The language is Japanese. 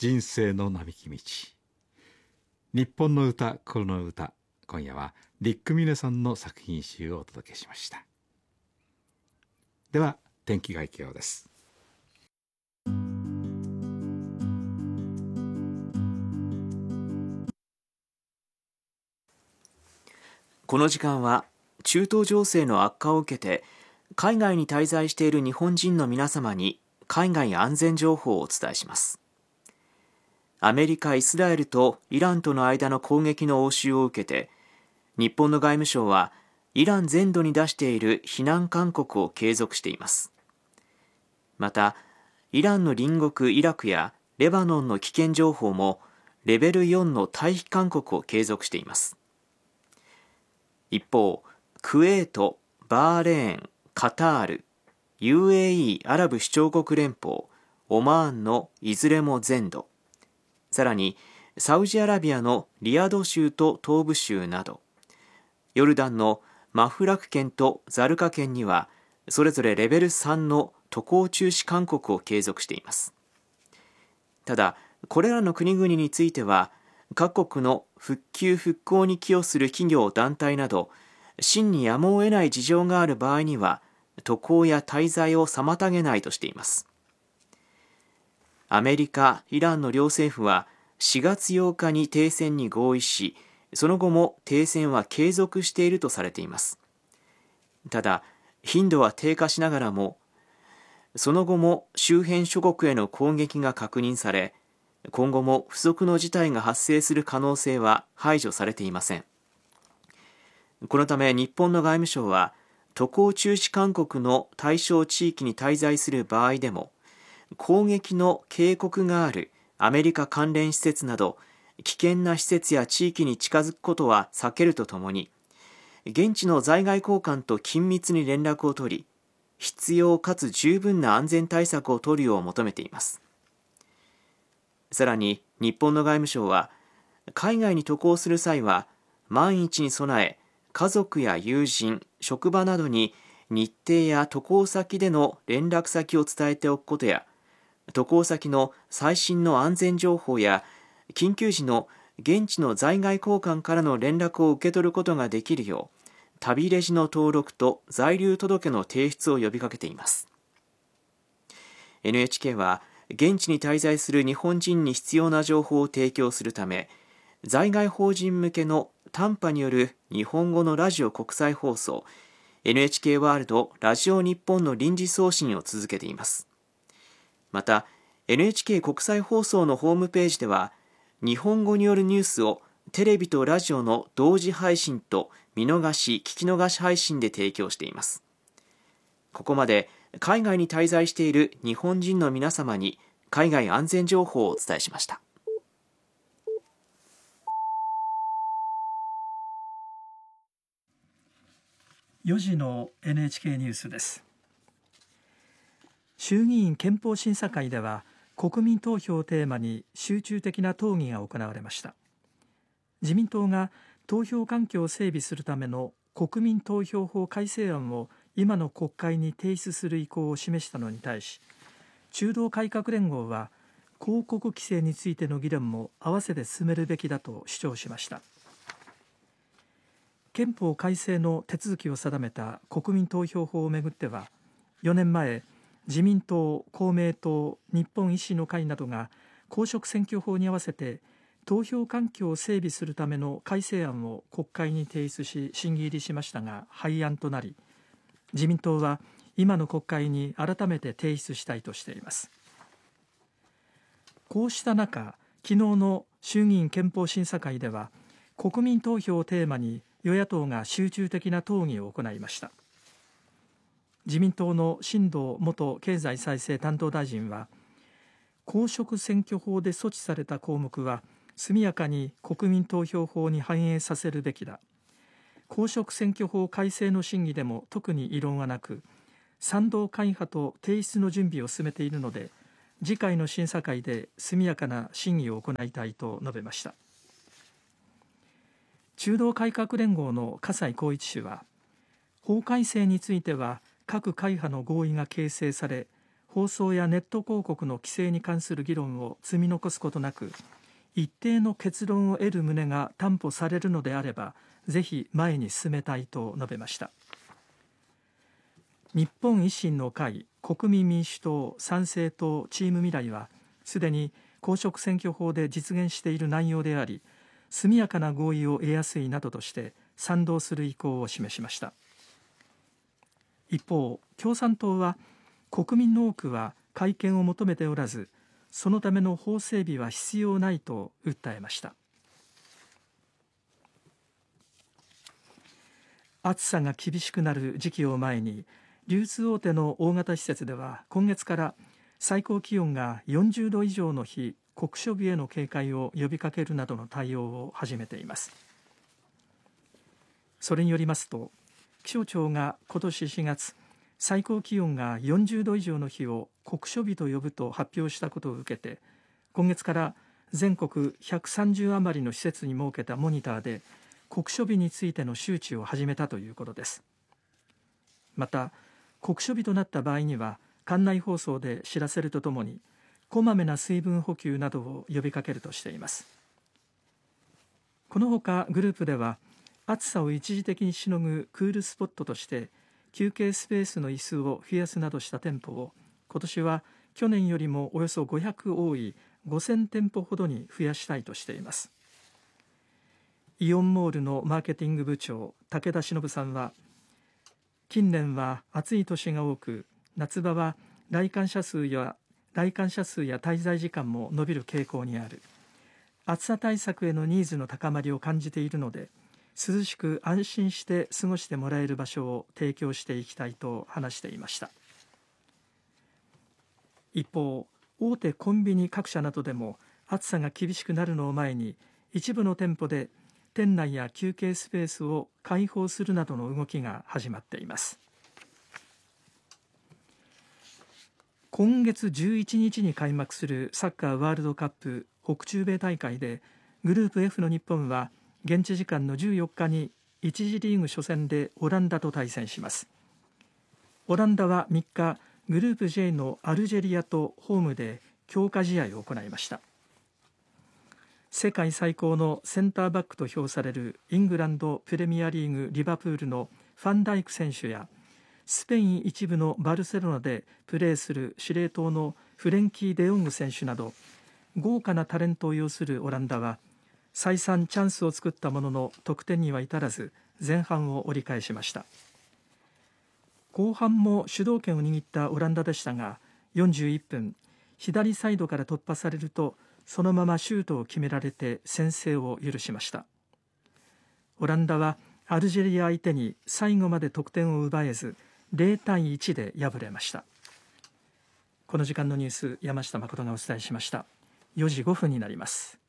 人生の並木道。日本の歌、心の歌。今夜はディック・ミネさんの作品集をお届けしました。では天気概況です。 この時間は中東情勢の悪化を受けて海外に滞在している日本人の皆様に海外安全情報をお伝えします。アメリカ、イスラエルとイランとの間の攻撃の応酬を受けて、日本の外務省はイラン全土に出している非難勧告を継続しています。また、イランの隣国イラクやレバノンの危険情報もレベル4の退避勧告を継続しています。一方、クウェート、バーレーン、カタール、UAE アラブ首長国連邦、オマーンのいずれも全土、さらにサウジアラビアのリヤド州と東部州など、ヨルダンのマフラク県とザルカ県にはそれぞれレベル3の渡航中止勧告を継続しています。ただ、これらの国々については各国の復旧復興に寄与する企業団体など真にやむを得ない事情がある場合には渡航や滞在を妨げないとしています。アメリカ、イランの両政府は4月8日に停戦に合意し、その後も停戦は継続しているとされています。ただ、頻度は低下しながらも、その後も周辺諸国への攻撃が確認され、今後も不測の事態が発生する可能性は排除されていません。このため日本の外務省は、渡航中止勧告の対象地域に滞在する場合でも、攻撃の警告があるアメリカ関連施設など危険な施設や地域に近づくことは避けるとともに、現地の在外公館と緊密に連絡を取り、必要かつ十分な安全対策を取るよう求めています。さらに日本の外務省は、海外に渡航する際は万一に備え、家族や友人、職場などに日程や渡航先での連絡先を伝えておくことや、渡航先の最新の安全情報や緊急時の現地の在外公館からの連絡を受け取ることができるよう、旅レジの登録と在留届の提出を呼びかけています。 NHK は現地に滞在する日本人に必要な情報を提供するため、在外邦人向けの短波による日本語のラジオ国際放送 NHK ワールドラジオ日本の臨時送信を続けています。また NHK 国際放送のホームページでは、日本語によるニュースをテレビとラジオの同時配信と見逃し・聞き逃し配信で提供しています。ここまで海外に滞在している日本人の皆様に海外安全情報をお伝えしました。 4時の NHK ニュースです。衆議院憲法審査会では国民投票をテーマに集中的な討議が行われました。自民党が投票環境を整備するための国民投票法改正案を今の国会に提出する意向を示したのに対し、中道改革連合は広告規制についての議論も併せて進めるべきだと主張しました。憲法改正の手続きを定めた国民投票法をめぐっては、4年前自民党、公明党、日本維新の会などが公職選挙法に合わせて投票環境を整備するための改正案を国会に提出し審議入りしましたが廃案となり、自民党は今の国会に改めて提出したいとしています。こうした中、昨日の衆議院憲法審査会では国民投票をテーマに与野党が集中的な討議を行いました。自民党の新藤元経済再生担当大臣は、公職選挙法で措置された項目は速やかに国民投票法に反映させるべきだ。公職選挙法改正の審議でも特に異論はなく、賛同会派と提出の準備を進めているので、次回の審査会で速やかな審議を行いたいと述べました。中道改革連合の笠井光一氏は、法改正については各会派の合意が形成され、 放送やネット広告の規制に関する議論を積み残すことなく、一定の結論を得る旨が担保されるのであれば、ぜひ前に進めたいと述べました。日本維新の会、国民民主党、参政党、チーム未来は、すでに公職選挙法で実現している内容であり、速やかな合意を得やすいなどとして賛同する意向を示しました。一方、共産党は国民の多くは改憲を求めておらず、そのための法整備は必要ないと訴えました。暑さが厳しくなる時期を前に、流通大手の大型施設では今月から最高気温が40度以上の日、酷暑日への警戒を呼びかけるなどの対応を始めています。それによりますと、気象庁が今年4月、最高気温が40度以上の日を酷暑日と呼ぶと発表したことを受けて、今月から全国130余りの施設に設けたモニターで酷暑日についての周知を始めたということです。また、酷暑日となった場合には館内放送で知らせるとともに、こまめな水分補給などを呼びかけるとしています。このほかグループでは、暑さを一時的にしのぐクールスポットとして休憩スペースの椅子を増やすなどした店舗を、今年は去年よりもおよそ500多い5000店舗ほどに増やしたいとしています。イオンモールのマーケティング部長、武田忍さんは、近年は暑い年が多く、夏場は来館者数や滞在時間も伸びる傾向にある。暑さ対策へのニーズの高まりを感じているので、涼しく安心して過ごしてもらえる場所を提供していきたいと話していました。一方、大手コンビニ各社などでも暑さが厳しくなるのを前に、一部の店舗で店内や休憩スペースを開放するなどの動きが始まっています。今月11日に開幕するサッカーワールドカップ北中米大会で、グループ F の日本は現地時間の14日に1次リーグ初戦でオランダと対戦します。オランダは3日、グループ J のアルジェリアとホームで強化試合を行いました。世界最高のセンターバックと評されるイングランドプレミアリーグリバプールのファンダイク選手や、スペイン一部のバルセロナでプレーする司令塔のフレンキー・デヨング選手など、豪華なタレントを擁するオランダは再三チャンスを作ったものの得点には至らず、前半を折り返しました。後半も主導権を握ったオランダでしたが、41分、左サイドから突破されると、そのままシュートを決められて先制を許しました。オランダはアルジェリア相手に最後まで得点を奪えず、0対1で敗れました。この時間のニュース、山下誠がお伝えしました。4時5分になります。